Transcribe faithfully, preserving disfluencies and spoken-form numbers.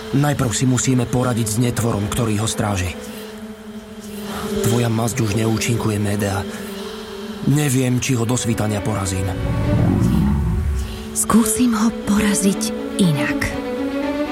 Najprv si musíme poradiť s netvorom, ktorý ho stráži. Tvoja masť už neúčinkuje, Medea. Neviem, či ho do svítania porazím. Skúsim ho poraziť inak.